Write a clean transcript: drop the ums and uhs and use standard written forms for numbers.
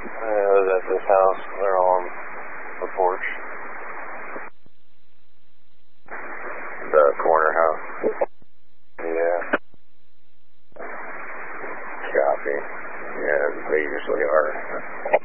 I was at this house. They're all on the porch. The corner house. Yeah. Copy. Yeah, they usually are.